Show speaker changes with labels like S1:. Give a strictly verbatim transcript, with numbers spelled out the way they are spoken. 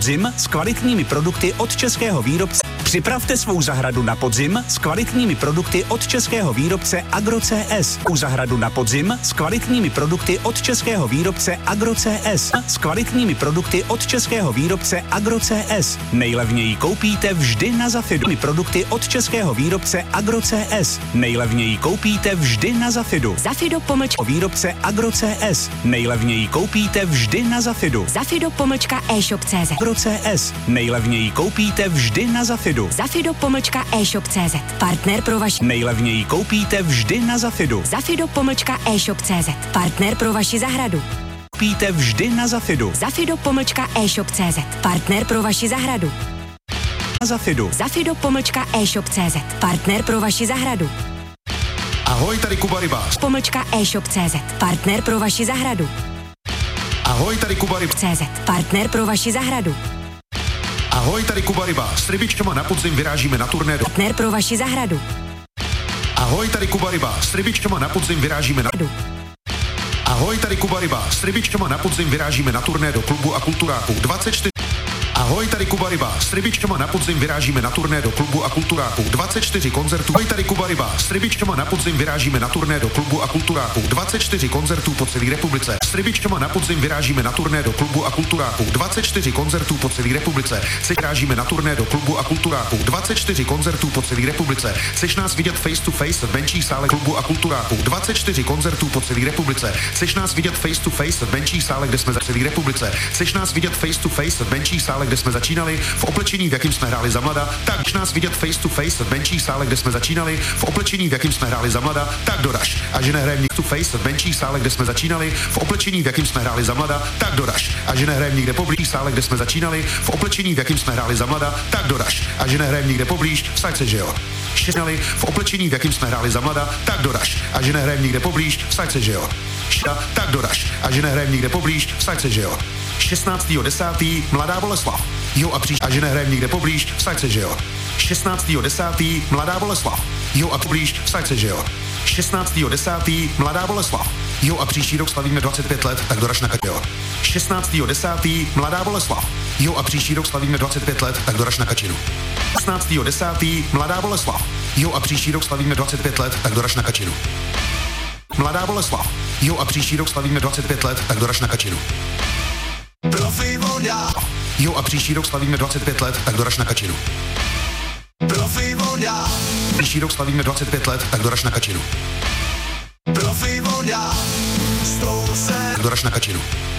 S1: podzim s kvalitními produkty od českého výrobce. Připravte svou zahradu na podzim s kvalitními produkty od českého výrobce Agro C S. U zahradu na podzim s kvalitními produkty od českého výrobce Agro C S. S kvalitními produkty od českého výrobce Agro C S. Nejlevněji koupíte vždy na Zafidu. Produkty od českého výrobce Agro C S. Nejlevněji koupíte vždy na Zafidu. Zafido pomlčka výrobce Agro C S. Nejlevněji koupíte vždy na Zafidu. Zafido pomlčka e-shop tečka cé zet. Agro C S. Nejlevněji koupíte vždy na Zafidu. Zafido pomlčka e-shop tečka cé zet. Partner pro vaši. Nejlevněji koupíte vždy na Zafidu. Zafido pomlčka e-shop tečka cé zet. Partner pro vaši zahradu. Koupíte vždy na Zafidu. Zafido pomlčka e-shop tečka cé zet. Partner pro vaši zahradu. Zafidu. Zafido pomlčka e-shop tečka cé zet. Partner pro vaši zahradu.
S2: Ahoj, tady Kuba Rybář.
S1: Pomlčka e-shop tečka cé zet. Partner pro vaši zahradu.
S2: Ahoj, tady Kuba Rybář.
S1: cé zet. Partner pro vaši zahradu.
S2: Ahoj, tady Kuba Rybář. S rybičkama na podzim vyrážíme na turné do...
S1: Partner pro vaši zahradu.
S2: Ahoj, tady Kuba Rybář. S rybičkama na podzim vyrážíme na... Ahoj, tady Kuba Rybář. S rybičkama na podzim vyrážíme na turné do klubu a kulturáků dvacet čtyři. Ahoj, tady Kuba Rybář. S rybičkama na podzim vyrážíme na turné do klubu a kulturáků dvacet čtyři koncertů. Ahoj, tady Kuba Rybář. S rybičkama na podzim vyrážíme na turné do klubu a kulturáků dvacet čtyři koncertů po celé republice. S rybičkama na podzim vyrážíme na turné do klubu a kulturáků dvacet čtyři koncertů po celé republice. Se vyrážíme na turné do klubu a kulturáků dvacet čtyři koncertů po celé republice. Chceš nás vidět face to face v menších sálech klubu a kulturáků dvacet čtyři koncertů po celé republice. Chceš nás vidět face to face v menších sálech, kde jsme za celé republice. Chceš nás vidět face to face v menších sálech, kde jsme začínali, v oblečení, v jakým jsme hráli za mlada, tak když nás vidět face to face v menších sálech, kde jsme začínali, v oblečení, v jakým jsme hráli za mlada, tak doraž. A že nehrajeme face to face v menších sálech, kde jsme začínali, v oblečení, v jakým jsme hráli za mlada, tak doraž. A že nehrajeme nikde poblíž sálech, kde jsme začínali, v oblečení, v jakým jsme hráli za mlada, tak doraž. A že nehrajeme nikde poblíž, vsaď se, že jo. Šestnali v oblečení, v jakým jsme hráli za mlada, tak doraž. A že nehrajeme nikde poblíž, vsaď se, že jo. Tak doraž. A že nehrajeme nikde poblíž, vsaď se, že jo. šestnáctého desátého Mladá Boleslav. Jo a příští. A že nehrajeme nikde poblíž, vsaď se, že jo. šestnáctého desátého Mladá Boleslav. Jo a poblíž, vsaď se, že jo. šestnáctého desátého Mladá Boleslav. Jo a příští rok slavíme dvacet pět let, tak doraž na Kačinu. šestnáctého desátého Mladá Boleslav. Jo a příští rok slavíme dvacet pět let, tak doraž na Kačinu. šestnáctého desátého Mladá Boleslav. Jo a příští rok slavíme dvacet pět let, tak doraž na Kačinu. Mladá Boleslav. Jo a příští rok slavíme dvacet pět let, tak doraž na Kačinu.
S3: Profi voda.
S2: Jo a příští rok slavíme dvacet pět let, tak doraž na Kačinu.
S3: Profi voda.
S2: Příští rok slavíme dvacet pět let, tak doraž na Kačinu.
S3: Profi voda. Stou se.
S2: Tak doraž na Kačinu.